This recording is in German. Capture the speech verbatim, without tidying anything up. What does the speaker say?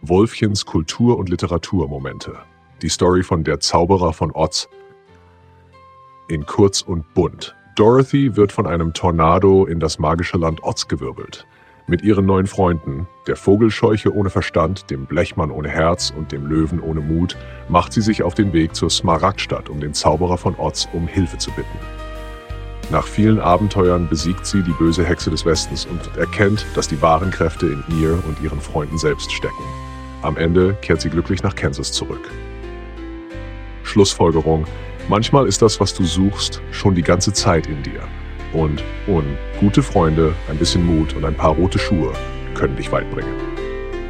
Wolfchens Kultur- und Literaturmomente. Die Story von Der Zauberer von Oz in kurz und bunt. Dorothy wird von einem Tornado in das magische Land Oz gewirbelt. Mit ihren neuen Freunden, der Vogelscheuche ohne Verstand, dem Blechmann ohne Herz und dem Löwen ohne Mut, macht sie sich auf den Weg zur Smaragdstadt, um den Zauberer von Oz um Hilfe zu bitten. Nach vielen Abenteuern besiegt sie die böse Hexe des Westens und erkennt, dass die wahren Kräfte in ihr und ihren Freunden selbst stecken. Am Ende kehrt sie glücklich nach Kansas zurück. Schlussfolgerung: Manchmal ist das, was du suchst, schon die ganze Zeit in dir. Und, und gute Freunde, ein bisschen Mut und ein paar rote Schuhe können dich weit bringen.